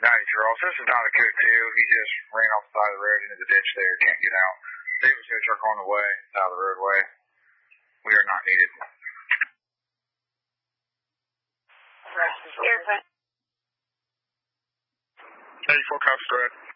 90 Charles, this is not a Cook 2. He just ran off the side of the road into the ditch there. Can't get out. Davis got a truck on the way, out of the roadway. We are not needed. Airplane. 84 cops, Brad.